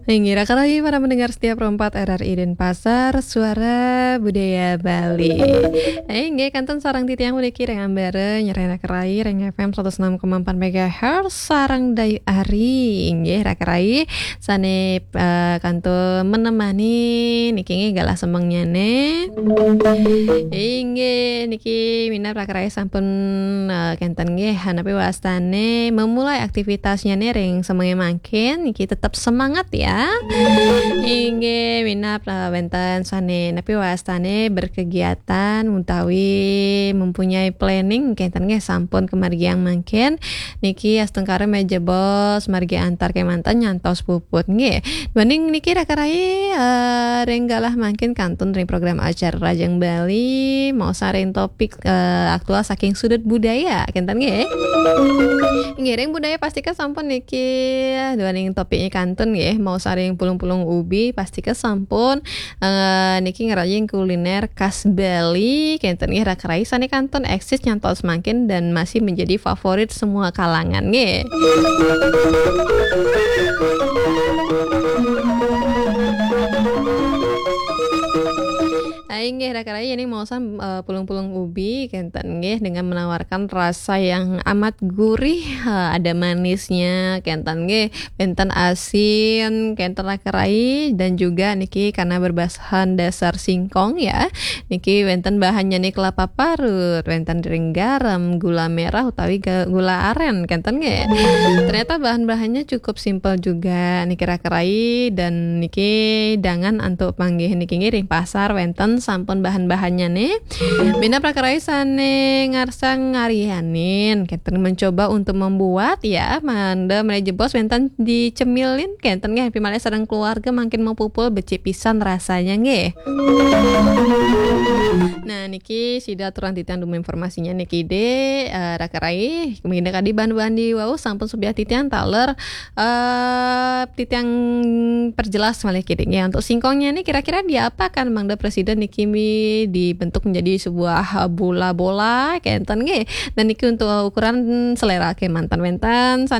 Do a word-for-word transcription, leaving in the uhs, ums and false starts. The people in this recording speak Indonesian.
Ngira kalai para pendengar setia Pro empat R R I Denpasar, Suara Budaya Bali. Eh, nggih kanten sareng titiang mriki reng ambare nyerena kerai reng F M seratus enam koma empat megahertz sareng dayu ari. Nggih rakerai sane uh, kanto menemani niki nggih galah semengnyane. Inggih niki minat rakerai sampun uh, kenten nggih hanapi wastane memulai aktivitasnya nih reng semenge mangkin niki tetap semangat ya. Inggih minap uh, wenten sane napi wastane berkegiatan utawi mempunyai planning kenten nggih sampun kemargiang mangkin niki astengkare meja bos margi antar kemanten nyantos puput nggih. Banding niki rakarai uh, renggalah mangkin kantun ring program acara Rajang Bali mau saring topik uh, aktual saking sudut budaya kenten nggih. Nggih ring budaya pastikan sampun niki duaning topiknya kantun nggih mau saring pulung-pulung ubi pasti kesampun uh, niki ngerajing kuliner khas Bali kenten nggih rakarai sane kanton eksis nyantos makin dan masih menjadi favorit semua kalangan nggih. Aing nggih rakarai ini mau sam uh, pulung-pulung ubi kenten nggih dengan menawarkan rasa yang amat gurih, uh, ada manisnya kenten nggih, benten asin kenten rakarai dan juga niki karena berbahan dasar singkong ya. Niki benten bahannya nih kelapa parut, benten ring garam, gula merah utawi gula aren kenten nggih. Ternyata bahan-bahannya cukup simpel juga niki rakarai dan niki dangan antuk panggih niki ngiring pasar wenten sampun bahan-bahannya nih bina prakarai sane ngarsang ngarianin kenten mencoba untuk membuat ya manda mereje bos wenten dicemilin kenten nggih pimale sareng keluarga makin mau pupul becik pisan rasanya nggih. Nah niki sida aturan titian dum informasinya niki de uh, rakarai kemungkinan kadi bahan-bahan di wau sampun subiah titian taler uh, titian perjelas malih kiring ya untuk singkongnya nih kira-kira diapakan mangda presiden niki mi dibentuk menjadi sebuah bola-bola kenten nggih dan niki untuk ukuran selera kemantan wenten